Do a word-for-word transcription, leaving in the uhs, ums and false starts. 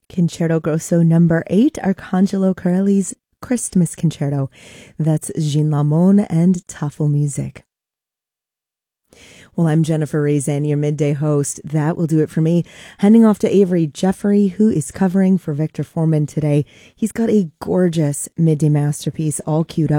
Concerto Grosso number eight, Arcangelo Corelli's Christmas Concerto. That's Gene Lamone and Tafel Music. Well, I'm Jennifer Raisin, your midday host. That will do it for me. Handing off to Avery Jeffrey, who is covering for Victor Foreman today. He's got a gorgeous midday masterpiece all queued up.